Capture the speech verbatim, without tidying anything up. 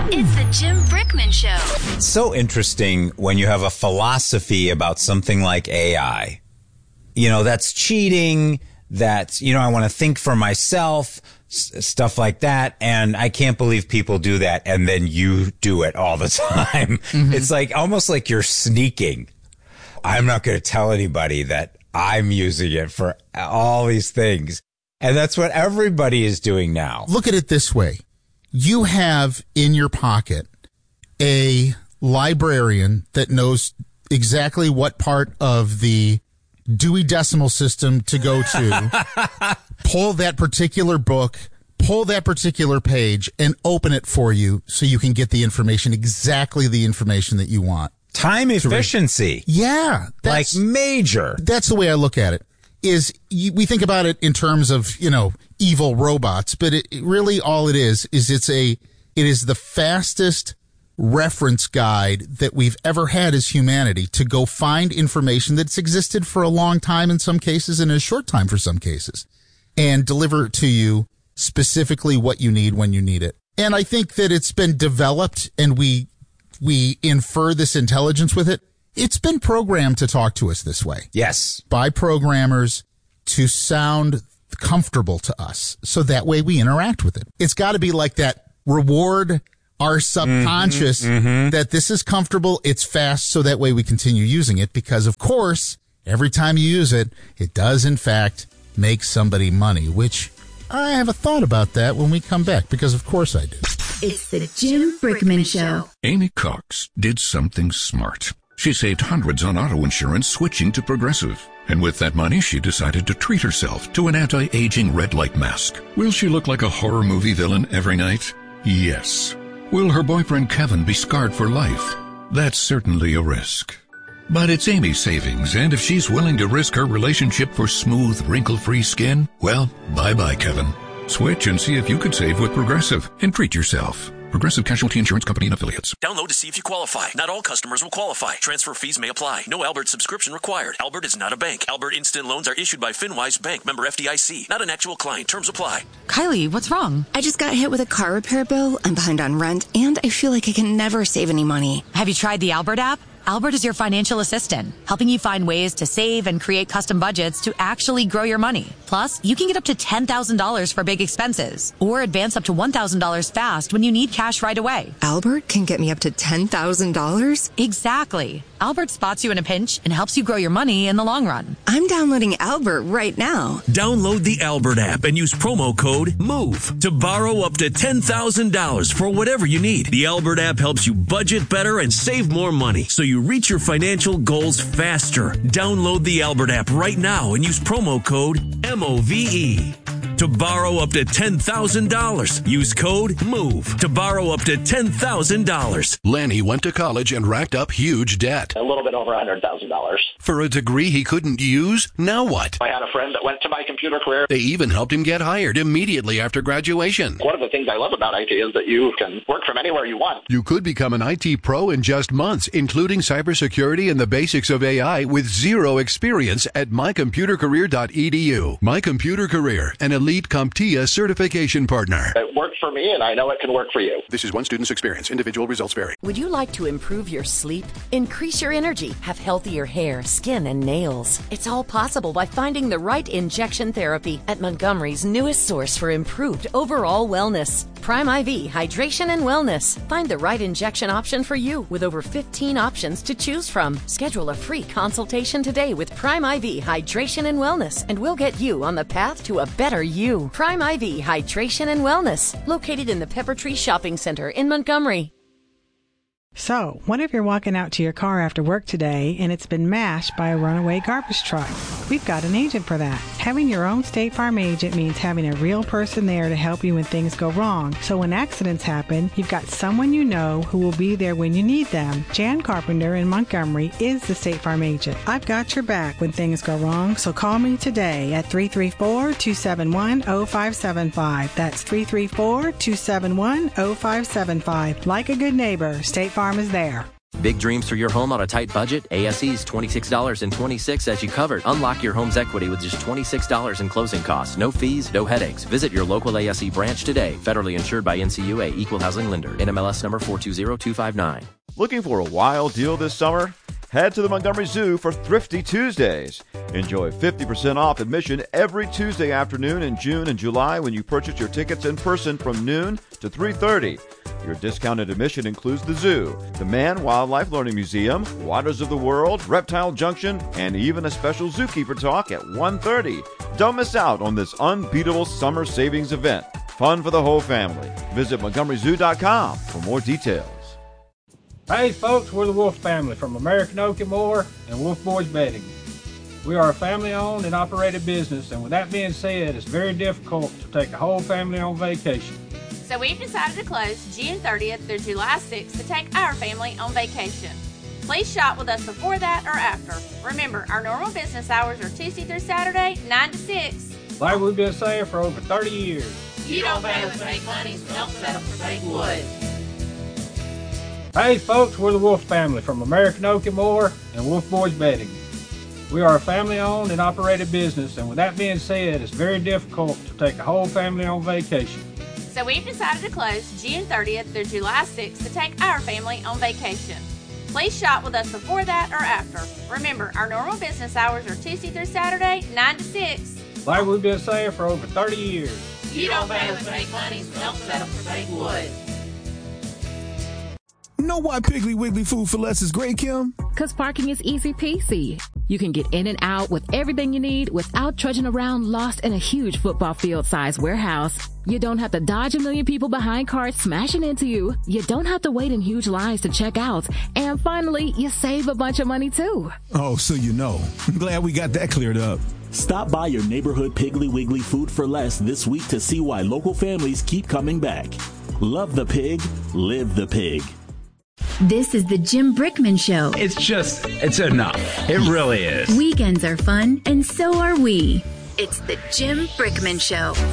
It's the Jim Brickman Show. It's so interesting when you have a philosophy about something like A I. You know, that's cheating. That's, you know, I want to think for myself, s- stuff like that. And I can't believe people do that. And then you do it all the time. Mm-hmm. It's like almost like you're sneaking. I'm not going to tell anybody that I'm using it for all these things. And that's what everybody is doing now. Look at it this way. You have in your pocket a librarian that knows exactly what part of the Dewey Decimal System to go to, pull that particular book, pull that particular page, and open it for you so you can get the information, exactly the information that you want. Time efficiency. Yeah. Like major. That's the way I look at it. Is you, we think about it in terms of, you know, evil robots, but it, it really all it is, is it's a, it is the fastest reference guide that we've ever had as humanity to go find information that's existed for a long time in some cases and a short time for some cases and deliver it to you specifically what you need when you need it. And I think that it's been developed and we, we infer this intelligence with it. It's been programmed to talk to us this way. Yes. By programmers to sound comfortable to us. So that way we interact with it. It's got to be like that reward our subconscious mm-hmm, mm-hmm. that this is comfortable, it's fast, so that way we continue using it. Because, of course, every time you use it, it does, in fact, make somebody money, which I have a thought about that when we come back, because, of course, I do. It's the Jim Brickman Show. Amy Cox did something smart. She saved hundreds on auto insurance switching to Progressive. And with that money, she decided to treat herself to an anti-aging red light mask. Will she look like a horror movie villain every night? Yes. Will her boyfriend Kevin be scarred for life? That's certainly a risk. But it's Amy's savings, and if she's willing to risk her relationship for smooth, wrinkle-free skin, well, bye-bye, Kevin. Switch and see if you could save with Progressive and treat yourself. Progressive Casualty Insurance Company and Affiliates. Download to see if you qualify. Not all customers will qualify. Transfer fees may apply. No Albert subscription required. Albert is not a bank. Albert Instant Loans are issued by FinWise Bank, member F D I C. Not an actual client. Terms apply. Kylie, what's wrong? I just got hit with a car repair bill. I'm behind on rent, and I feel like I can never save any money. Have you tried the Albert app? Albert is your financial assistant, helping you find ways to save and create custom budgets to actually grow your money. Plus, you can get up to ten thousand dollars for big expenses or advance up to one thousand dollars fast when you need cash right away. Albert can get me up to ten thousand dollars? Exactly. Albert spots you in a pinch and helps you grow your money in the long run. I'm downloading Albert right now. Download the Albert app and use promo code MOVE to borrow up to ten thousand dollars for whatever you need. The Albert app helps you budget better and save more money so you reach your financial goals faster. Download the Albert app right now and use promo code M O V E. To borrow up to ten thousand dollars, use code MOVE to borrow up to ten thousand dollars. Lanny went to college and racked up huge debt. A little bit over one hundred thousand dollars. For a degree he couldn't use? Now what? I had a friend that went to My Computer Career. They even helped him get hired immediately after graduation. One of the things I love about I T is that you can work from anywhere you want. You could become an I T pro in just months, including cybersecurity and the basics of A I with zero experience at my computer career dot e d u. My Computer Career, an elite CompTIA certification partner. It worked for me, and I know it can work for you. This is one student's experience. Individual results vary. Would you like to improve your sleep, increase your energy, have healthier hair, skin, and nails? It's all possible by finding the right injection therapy at Montgomery's newest source for improved overall wellness. Prime I V Hydration and Wellness. Find the right injection option for you with over fifteen options to choose from. Schedule a free consultation today with Prime I V Hydration and Wellness, and we'll get you on the path to a better you. Prime I V Hydration and Wellness, located in the Pepper Tree Shopping Center in Montgomery. So, what if you're walking out to your car after work today and it's been mashed by a runaway garbage truck? We've got an agent for that. Having your own State Farm agent means having a real person there to help you when things go wrong. So when accidents happen, you've got someone you know who will be there when you need them. Jan Carpenter in Montgomery is the State Farm agent. I've got your back when things go wrong, so call me today at three three four, two seven one, zero five seven five. That's three three four, two seven one, zero five seven five. Like a good neighbor, State Farm is there. Big dreams for your home on a tight budget? A S E's twenty-six dollars and twenty-six cents as you covered. Unlock your home's equity with just twenty-six dollars in closing costs. No fees, no headaches. Visit your local A S E branch today. Federally insured by N C U A, Equal Housing Lender. N M L S number four two zero two five nine. Looking for a wild deal this summer? Head to the Montgomery Zoo for Thrifty Tuesdays. Enjoy fifty percent off admission every Tuesday afternoon in June and July when you purchase your tickets in person from noon to three thirty. Your discounted admission includes the zoo, the Man Wildlife Learning Museum, Waters of the World, Reptile Junction, and even a special zookeeper talk at one thirty. Don't miss out on this unbeatable summer savings event. Fun for the whole family. Visit Montgomery Zoo dot com for more details. Hey folks, we're the Wolf family from American Oak and More and Wolf Boys Bedding. We are a family-owned and operated business, and with that being said, it's very difficult to take a whole family on vacation. So we've decided to close June thirtieth through July sixth to take our family on vacation. Please shop with us before that or after. Remember, our normal business hours are Tuesday through Saturday, nine to six. Like we've been saying for over thirty years. You don't pay us to make money, so don't settle for fake wood. Hey folks, we're the Wolf family from American Oak and More and Wolf Boys Bedding. We are a family-owned and operated business, and with that being said, it's very difficult to take a whole family on vacation. So we've decided to close June thirtieth through July sixth to take our family on vacation. Please shop with us before that or after. Remember, our normal business hours are Tuesday through Saturday, nine to six. Like we've been saying for over thirty years. You don't pay us to make money, so don't settle for fake wood. Know why Piggly Wiggly Food for Less is great, Kim? Because parking is easy peasy. You can get in and out with everything you need without trudging around lost in a huge football field-sized warehouse. You don't have to dodge a million people behind cars smashing into you. You don't have to wait in huge lines to check out. And finally, you save a bunch of money, too. Oh, so you know. I'm glad we got that cleared up. Stop by your neighborhood Piggly Wiggly Food for Less this week to see why local families keep coming back. Love the pig, live the pig. This is the Jim Brickman Show. It's just, it's enough. It really is. Weekends are fun, and so are we. It's the Jim Brickman Show.